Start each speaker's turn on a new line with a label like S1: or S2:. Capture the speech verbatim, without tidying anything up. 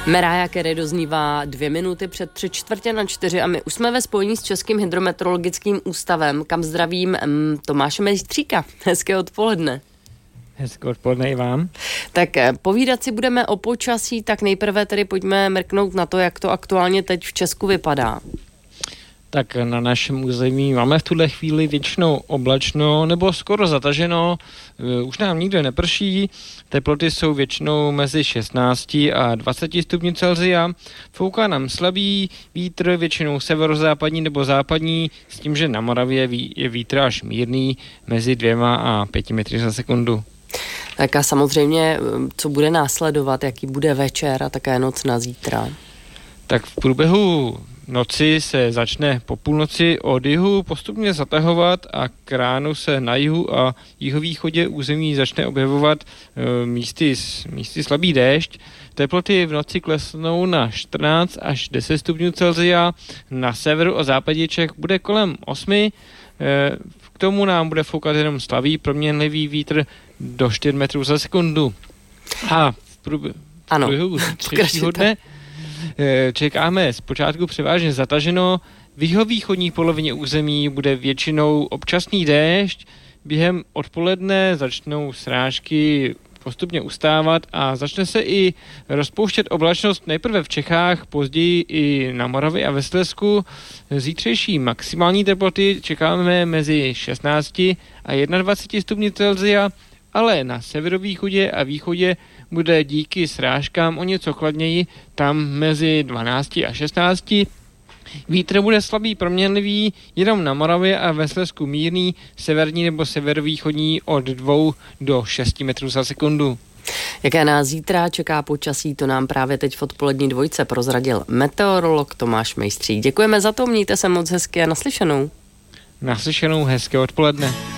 S1: Mariah Carey doznívá dvě minuty před tři čtvrtě na čtyři a my už jsme ve spojení s Českým hydrometeorologickým ústavem, kam zdravím um, Tomáše Mejstříka. Hezké odpoledne.
S2: Hezké odpoledne i vám.
S1: Tak povídat si budeme o počasí, tak nejprve tedy pojďme mrknout na to, jak to aktuálně teď v Česku vypadá.
S2: Tak na našem území máme v tuhle chvíli většinou oblačno nebo skoro zataženo, už nám nikde neprší, teploty jsou většinou mezi šestnácti a dvaceti stupni Celsia, fouká nám slabý vítr, většinou severozápadní nebo západní, s tím, že na Moravě je vítr až mírný mezi dvěma a pěti metry za sekundu.
S1: Tak a samozřejmě, co bude následovat, jaký bude večer a také noc na zítra?
S2: Tak v průběhu noci se začne po půlnoci od jihu postupně zatahovat a k ránu se na jihu a jihovýchodě území začne objevovat e, místy, místy slabý déšť. Teploty v noci klesnou na čtrnáct až deset stupňů Celsia, na severu a západě Čech bude kolem osmi. E, k tomu nám bude foukat jenom slabý proměnlivý vítr do čtyř metrů za sekundu. A v průběhu, v průběhu třetího dne čekáme zpočátku převážně zataženo, v jihovýchodní polovině území bude většinou občasný déšť, během odpoledne začnou srážky postupně ustávat a začne se i rozpouštět oblačnost nejprve v Čechách, později i na Moravě a ve Slezsku. Zítřejší maximální teploty čekáme mezi šestnácti a dvaceti jedním stupni Celsia, ale na severovýchodě a východě bude díky srážkám o něco chladněji, tam mezi dvanácti a šestnácti. Vítr bude slabý proměnlivý, jenom na Moravě a ve Slezsku mírný, severní nebo severovýchodní od dvou do šesti metrů za sekundu.
S1: Jaké nás zítra čeká počasí, to nám právě teď v odpolední dvojce prozradil meteorolog Tomáš Mejstřík. Děkujeme za to, mějte se moc hezky a naslyšenou.
S2: Naslyšenou, hezké odpoledne.